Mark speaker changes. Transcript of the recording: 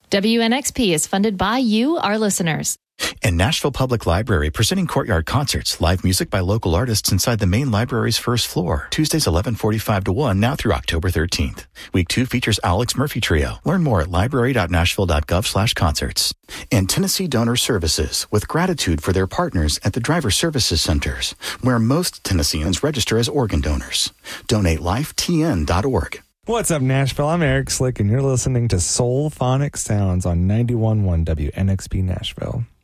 Speaker 1: WNXP is funded by you, our listeners.
Speaker 2: And Nashville Public Library presenting Courtyard Concerts, live music by local artists inside the main library's first floor. Tuesdays 11:45 to 1, now through October 13th. Week 2 features Alex Murphy Trio. Learn more at library.nashville.gov/concerts. And Tennessee Donor Services, with gratitude for their partners at the Driver Services Centers, where most Tennesseans register as organ donors. DonateLifeTN.org.
Speaker 3: What's up, Nashville? I'm Eric Slick, and you're listening to Soulphonic Sounds on 91.1 WNXP Nashville.